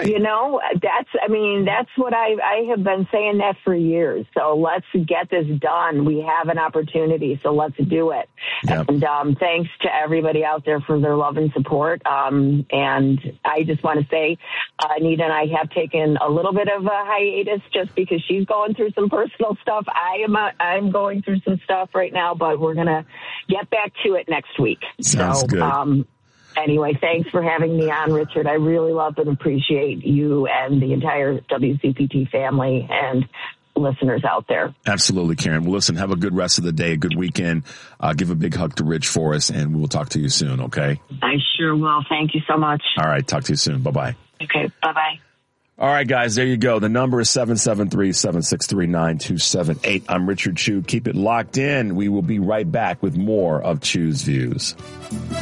right. That's what I have been saying that for years. So let's get this done. We have an opportunity, so let's do it. Yep. And thanks to everybody out there for their love and support. And I just want to say, Anita and I have taken a little bit of a hiatus just because she's going through some personal stuff. I'm going through some stuff right now, but we're going to get back to it next week. Sounds good. Anyway, thanks for having me on, Richard. I really love and appreciate you and the entire WCPT family and listeners out there. Absolutely, Karen. Well, listen, have a good rest of the day, a good weekend. Give a big hug to Rich for us, and we will talk to you soon, okay? I sure will. Thank you so much. All right, talk to you soon. Bye-bye. Okay, bye-bye. All right, guys, there you go. The number is 773-763-9278. I'm Richard Chew. Keep it locked in. We will be right back with more of Chew's Views.